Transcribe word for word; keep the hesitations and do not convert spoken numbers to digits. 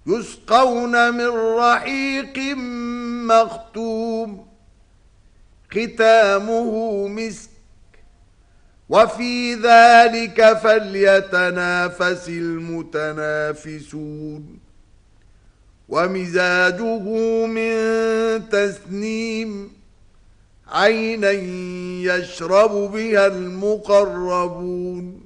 يسقون من رحيق مختوم ختامه مسك وفي ذلك فليتنافس المتنافسون ومزاجه من تسنيم عينا يشرب بها المقربون